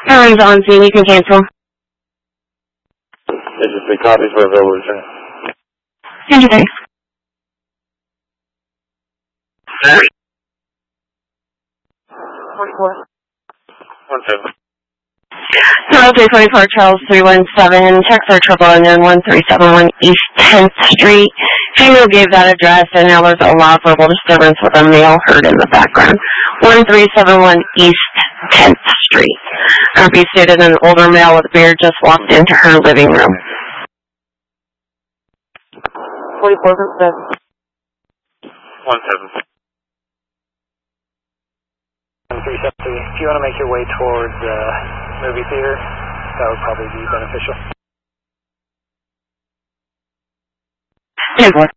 Time's on scene. You can cancel. It's just the copies for available return. Interesting. 44. 17. Toronto 344 Charles 317, check for triple and then 1371 East 10th Street. Female gave that address and now there's a loud verbal disturbance with a male heard in the background. 1371 East 10th Street. RB stated an older male with a beard just walked into her living room. 44. 17. 373. If you want to make your way towards movie theater, that would probably be beneficial. 10-4.